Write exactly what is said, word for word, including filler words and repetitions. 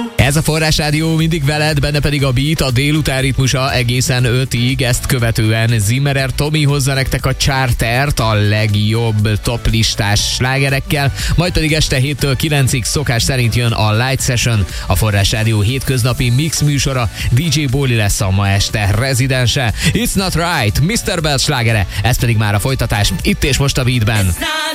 Ez a Forrás Rádió mindig veled, benne pedig a beat, a délután ritmusa egészen ötig, ezt követően Zimmerer Tomi hozza nektek a chartert a legjobb toplistás slágerekkel, majd pedig este héttől kilencig szokás szerint jön a Light Session, a Forrás Rádió hétköznapi mix műsora, dé dzsé Bóli lesz a ma este rezidense. It's Not Right, miszter Bell slágere, ez pedig már a folytatás, itt és most a beatben.